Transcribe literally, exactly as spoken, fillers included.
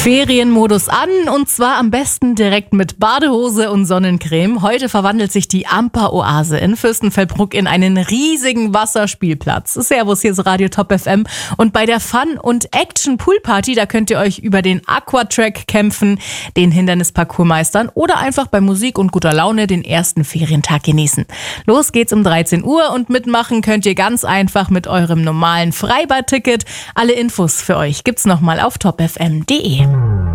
Ferienmodus an und zwar am besten direkt mit Badehose und Sonnencreme. Heute verwandelt sich die Amper-Oase in Fürstenfeldbruck in einen riesigen Wasserspielplatz. Servus, hier ist Radio Top F M und bei der Fun- und Action-Pool-Party, da könnt ihr euch über den Aquatrack kämpfen, den Hindernisparcours meistern oder einfach bei Musik und guter Laune den ersten Ferientag genießen. Los geht's um dreizehn Uhr und mitmachen könnt ihr ganz einfach mit eurem normalen Freibad-Ticket. Alle Infos für euch gibt's nochmal auf top f m punkt d e.